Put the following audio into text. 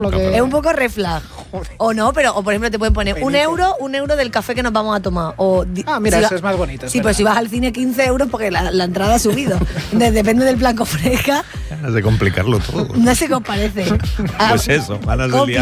Es un poco reflag. O no, pero o por ejemplo te pueden poner un euro del café que nos vamos a tomar. Mira, eso es más bonito. Sí, pues si vas al cine 15 euros porque la entrada ha subido. Depende del plan que ofrezca. Ganas de complicarlo todo. No sé qué os parece. Pues eso, ganas de liar.